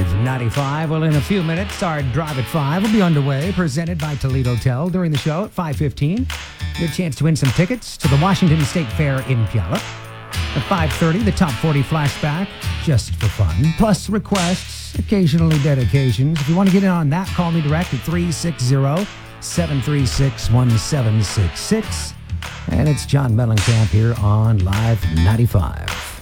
Live 95. Well, in a few minutes, our Drive at 5 will be underway, presented by Toledo Tel. During the show at 5:15, your chance to win some tickets to the Washington State Fair in Puyallup. At 5:30, the Top 40 flashback, just for fun, plus requests, occasionally dedications. If you want to get in on that, call me direct at 360-736-1766. And it's John Mellencamp here on Live 95.